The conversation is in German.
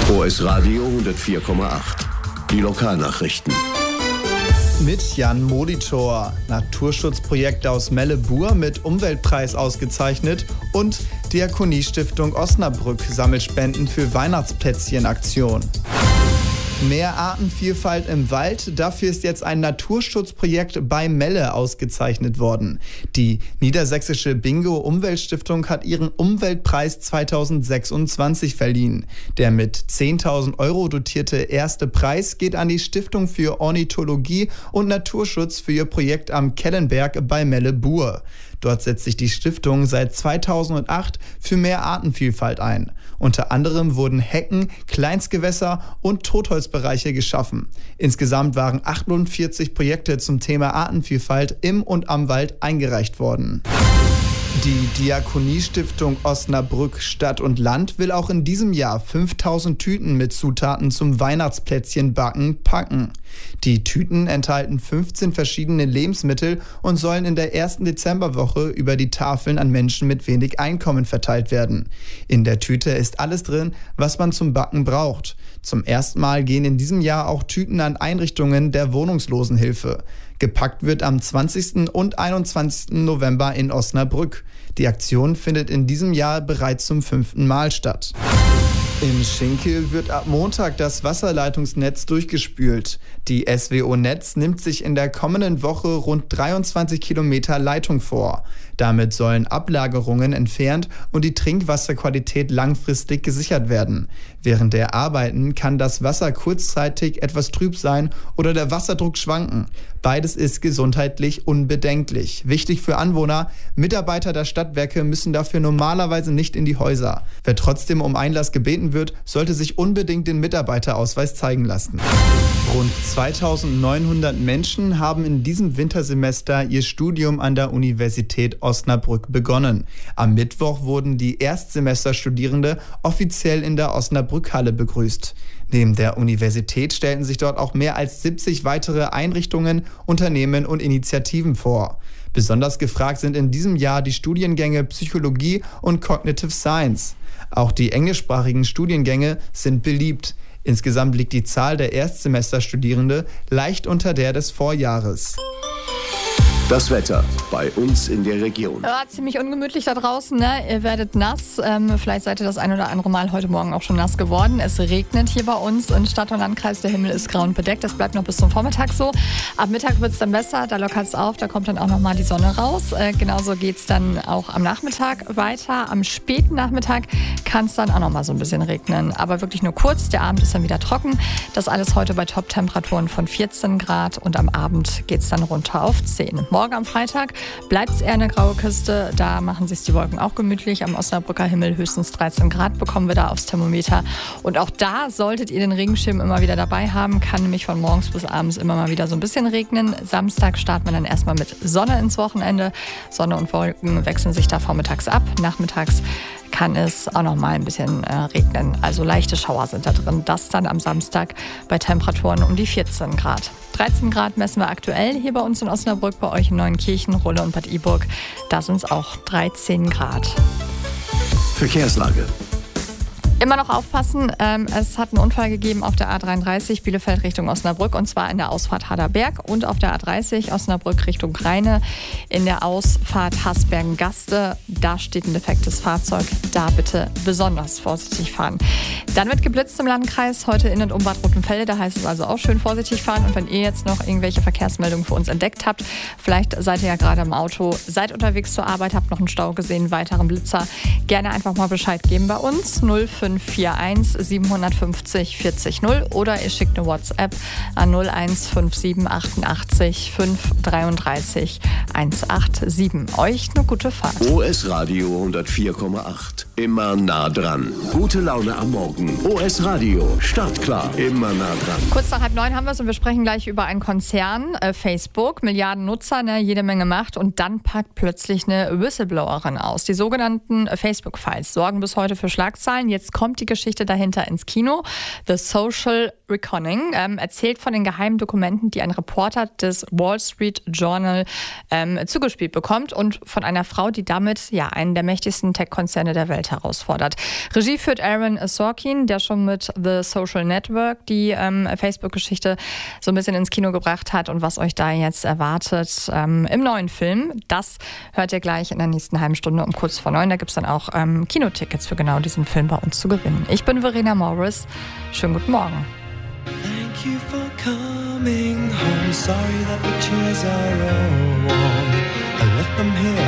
OS Radio 104,8. Die Lokalnachrichten. Mit Jan Molitor. Naturschutzprojekte aus Melle-Bur mit Umweltpreis ausgezeichnet und Diakoniestiftung Osnabrück sammelt Spenden für Weihnachtsplätzchen-Aktion. Mehr Artenvielfalt im Wald, dafür ist jetzt ein Naturschutzprojekt bei Melle ausgezeichnet worden. Die Niedersächsische Bingo-Umweltstiftung hat ihren Umweltpreis 2026 verliehen. Der mit 10.000 € dotierte erste Preis geht an die Stiftung für Ornithologie und Naturschutz für ihr Projekt am Kellenberg bei Melle-Bur. Dort setzt sich die Stiftung seit 2008 für mehr Artenvielfalt ein. Unter anderem wurden Hecken, Kleinstgewässer und Totholzbereiche geschaffen. Insgesamt waren 48 Projekte zum Thema Artenvielfalt im und am Wald eingereicht worden. Die Diakoniestiftung Osnabrück Stadt und Land will auch in diesem Jahr 5.000 Tüten mit Zutaten zum Weihnachtsplätzchenbacken packen. Die Tüten enthalten 15 verschiedene Lebensmittel und sollen in der ersten Dezemberwoche über die Tafeln an Menschen mit wenig Einkommen verteilt werden. In der Tüte ist alles drin, was man zum Backen braucht. Zum ersten Mal gehen in diesem Jahr auch Tüten an Einrichtungen der Wohnungslosenhilfe. Gepackt wird am 20. und 21. November in Osnabrück. Die Aktion findet in diesem Jahr bereits zum 5. Mal statt. In Schinkel wird ab Montag das Wasserleitungsnetz durchgespült. Die SWO Netz nimmt sich in der kommenden Woche rund 23 Kilometer Leitung vor. Damit sollen Ablagerungen entfernt und die Trinkwasserqualität langfristig gesichert werden. Während der Arbeiten kann das Wasser kurzzeitig etwas trüb sein oder der Wasserdruck schwanken. Beides ist gesundheitlich unbedenklich. Wichtig für Anwohner: Mitarbeiter der Stadtwerke müssen dafür normalerweise nicht in die Häuser. Wer trotzdem um Einlass gebeten wird, sollte sich unbedingt den Mitarbeiterausweis zeigen lassen. Rund 2.900 Menschen haben in diesem Wintersemester ihr Studium an der Universität Osnabrück begonnen. Am Mittwoch wurden die Erstsemesterstudierende offiziell in der Osnabrück-Halle begrüßt. Neben der Universität stellten sich dort auch mehr als 70 weitere Einrichtungen, Unternehmen und Initiativen vor. Besonders gefragt sind in diesem Jahr die Studiengänge Psychologie und Cognitive Science. Auch die englischsprachigen Studiengänge sind beliebt. Insgesamt liegt die Zahl der Erstsemesterstudierende leicht unter der des Vorjahres. Das Wetter bei uns in der Region. Ja, ziemlich ungemütlich da draußen, ne? Ihr werdet nass. Vielleicht seid ihr das ein oder andere Mal heute Morgen auch schon nass geworden. Es regnet hier bei uns in Stadt und Landkreis. Der Himmel ist grau und bedeckt. Das bleibt noch bis zum Vormittag so. Ab Mittag wird es dann besser. Da lockert es auf. Da kommt dann auch nochmal die Sonne raus. Genauso geht es dann auch am Nachmittag weiter. Am späten Nachmittag kann es dann auch nochmal so ein bisschen regnen. Aber wirklich nur kurz. Der Abend ist dann wieder trocken. Das alles heute bei Top-Temperaturen von 14 Grad. Und am Abend geht es dann runter auf 10. Morgen am Freitag bleibt es eher eine graue Küste. Da machen sich die Wolken auch gemütlich. Am Osnabrücker Himmel höchstens 13 Grad bekommen wir da aufs Thermometer. Und auch da solltet ihr den Regenschirm immer wieder dabei haben. Kann nämlich von morgens bis abends immer mal wieder so ein bisschen regnen. Samstag starten wir dann erstmal mit Sonne ins Wochenende. Sonne und Wolken wechseln sich da vormittags ab. Nachmittags kann es auch noch mal ein bisschen regnen. Also leichte Schauer sind da drin. Das dann am Samstag bei Temperaturen um die 14 Grad. 13 Grad messen wir aktuell hier bei uns in Osnabrück, bei euch in Neuenkirchen, Rulle und Bad Iburg. Da sind es auch 13 Grad. Verkehrslage. Immer noch aufpassen, es hat einen Unfall gegeben auf der A33 Bielefeld Richtung Osnabrück und zwar in der Ausfahrt Harderberg und auf der A30 Osnabrück Richtung Rheine in der Ausfahrt Hasbergen-Gaste. Da steht ein defektes Fahrzeug, da bitte besonders vorsichtig fahren. Dann wird geblitzt im Landkreis, heute in und um Bad Rotenfelde, da heißt es also auch schön vorsichtig fahren. Und wenn ihr jetzt noch irgendwelche Verkehrsmeldungen für uns entdeckt habt, vielleicht seid ihr ja gerade im Auto, seid unterwegs zur Arbeit, habt noch einen Stau gesehen, weiteren Blitzer, gerne einfach mal Bescheid geben bei uns 0541 750 40 0 oder ihr schickt eine WhatsApp an 0157 88 533 187. Euch eine gute Fahrt. OS Radio 104,8. Immer nah dran. Gute Laune am Morgen. OS Radio. Startklar. Immer nah dran. Kurz nach 8:30 haben wir es und wir sprechen gleich über einen Konzern, Facebook, Milliarden Nutzer, ne, jede Menge Macht und dann packt plötzlich eine Whistleblowerin aus. Die sogenannten Facebook-Files sorgen bis heute für Schlagzeilen. Jetzt kommt die Geschichte dahinter ins Kino. The Social Reckoning erzählt von den geheimen Dokumenten, die ein Reporter des Wall Street Journal zugespielt bekommt und von einer Frau, die damit einen der mächtigsten Tech-Konzerne der Welt herausfordert. Regie führt Aaron Sorkin, der schon mit The Social Network die Facebook-Geschichte so ein bisschen ins Kino gebracht hat und was euch da jetzt erwartet im neuen Film. Das hört ihr gleich in der nächsten halben Stunde um kurz vor 9. Da gibt es dann auch Kinotickets für genau diesen Film bei uns zu gewinnen. Ich bin Verena Morris. Schönen guten Morgen. Thank you for coming home. Sorry that the chairs are all warm. I left them here